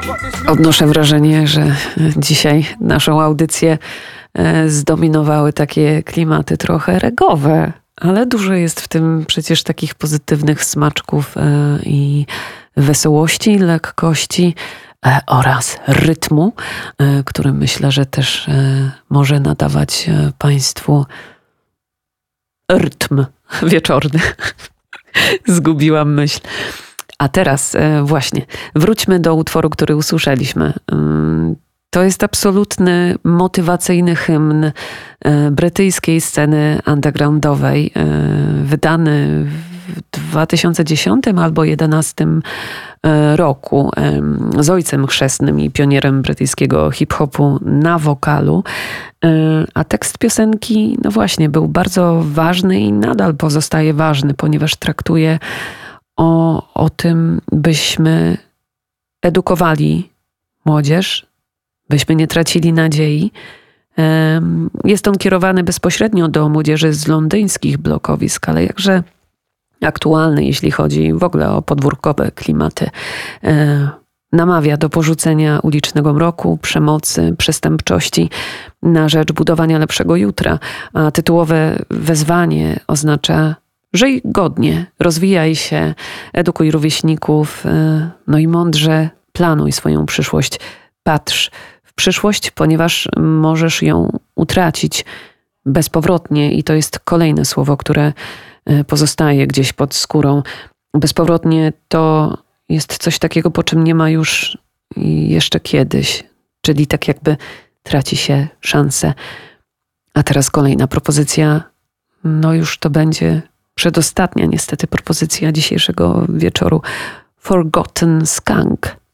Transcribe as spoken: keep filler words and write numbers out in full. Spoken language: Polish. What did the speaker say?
Odnoszę wrażenie, że dzisiaj naszą audycję zdominowały takie klimaty trochę regowe, ale dużo jest w tym przecież takich pozytywnych smaczków i wesołości, lekkości oraz rytmu, który myślę, że też może nadawać Państwu rytm wieczorny. Zgubiłam myśl. A teraz właśnie wróćmy do utworu, który usłyszeliśmy. To jest absolutny motywacyjny hymn brytyjskiej sceny undergroundowej, wydany w dwa tysiące dziesiątym albo dwa tysiące jedenastym roku z ojcem chrzestnym i pionierem brytyjskiego hip-hopu na wokalu. A tekst piosenki, no właśnie, był bardzo ważny i nadal pozostaje ważny, ponieważ traktuje o, o tym, byśmy edukowali młodzież, byśmy nie tracili nadziei. Jest on kierowany bezpośrednio do młodzieży z londyńskich blokowisk, ale jakże aktualny, jeśli chodzi w ogóle o podwórkowe klimaty. Namawia do porzucenia ulicznego mroku, przemocy, przestępczości na rzecz budowania lepszego jutra, a tytułowe wezwanie oznacza: żyj godnie, rozwijaj się, edukuj rówieśników, no i mądrze planuj swoją przyszłość. Patrz w przyszłość, ponieważ możesz ją utracić bezpowrotnie i to jest kolejne słowo, które pozostaje gdzieś pod skórą. Bezpowrotnie to jest coś takiego, po czym nie ma już jeszcze kiedyś, czyli tak jakby traci się szansę. A teraz kolejna propozycja, no już to będzie przedostatnia niestety propozycja dzisiejszego wieczoru. Forgotten Skunk.